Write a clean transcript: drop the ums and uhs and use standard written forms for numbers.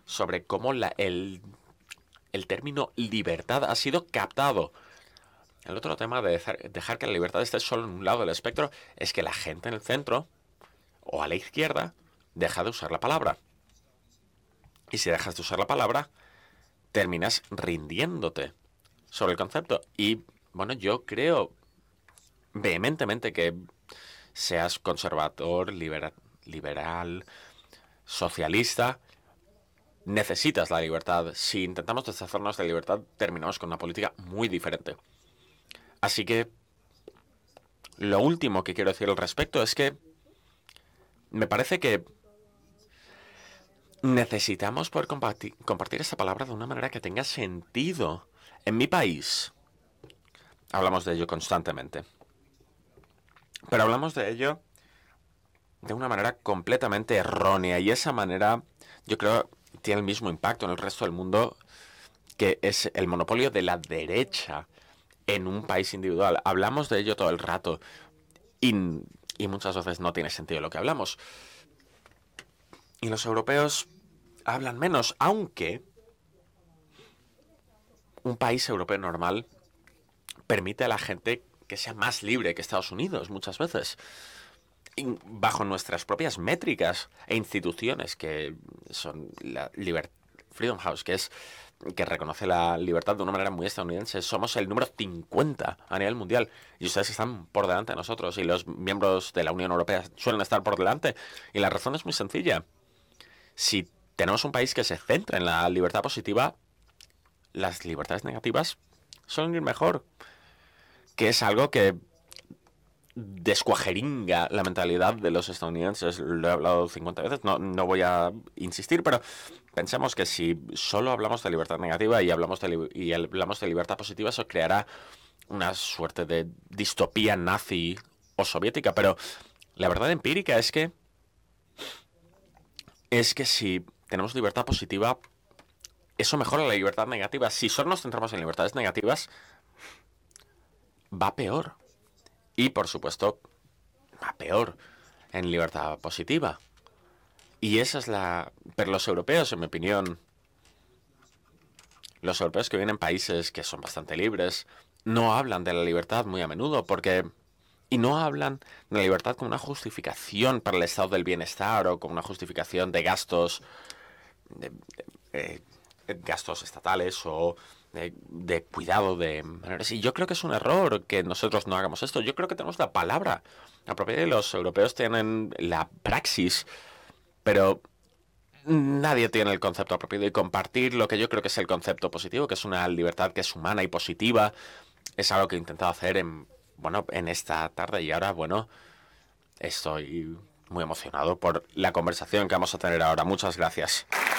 sobre cómo el término libertad ha sido captado. El otro tema de dejar que la libertad esté solo en un lado del espectro es que la gente en el centro o a la izquierda deja de usar la palabra. Y si dejas de usar la palabra, terminas rindiéndote sobre el concepto. Y bueno, yo creo vehementemente que seas conservador, liberal, socialista, necesitas la libertad. Si intentamos deshacernos de la libertad, terminamos con una política muy diferente. Así que lo último que quiero decir al respecto es que me parece que necesitamos poder compartir esta palabra de una manera que tenga sentido. En mi país hablamos de ello constantemente, pero hablamos de ello de una manera completamente errónea, y esa manera, yo creo, tiene el mismo impacto en el resto del mundo, que es el monopolio de la derecha en un país individual. Hablamos de ello todo el rato y, y muchas veces no tiene sentido lo que hablamos. Y los europeos hablan menos, aunque un país europeo normal permite a la gente que sea más libre que Estados Unidos muchas veces, bajo nuestras propias métricas e instituciones, que son la Freedom House, que reconoce la libertad de una manera muy estadounidense. Somos el número 50 a nivel mundial y ustedes están por delante de nosotros, y los miembros de la Unión Europea suelen estar por delante. Y la razón es muy sencilla. Si tenemos un país que se centra en la libertad positiva, las libertades negativas suelen ir mejor, que es algo que descuajeringa la mentalidad de los estadounidenses. Lo he hablado 50 veces, no voy a insistir, pero pensemos que si solo hablamos de libertad negativa y hablamos de libertad positiva, eso creará una suerte de distopía nazi o soviética. Pero la verdad empírica es que si tenemos libertad positiva, eso mejora la libertad negativa. Si solo nos centramos en libertades negativas, va peor. Y, por supuesto, va peor en libertad positiva. Y esa es la... Pero los europeos, en mi opinión, los europeos que vienen en países que son bastante libres, no hablan de la libertad muy a menudo, porque... Y no hablan de la libertad como una justificación para el estado del bienestar o como una justificación de gastos, gastos estatales o de cuidado de menores. Y yo creo que es un error que nosotros no hagamos esto. Yo creo que tenemos la palabra apropiada y los europeos tienen la praxis, pero nadie tiene el concepto apropiado. Y compartir lo que yo creo que es el concepto positivo, que es una libertad que es humana y positiva, es algo que he intentado hacer en esta tarde. Y ahora, estoy muy emocionado por la conversación que vamos a tener ahora. Muchas gracias.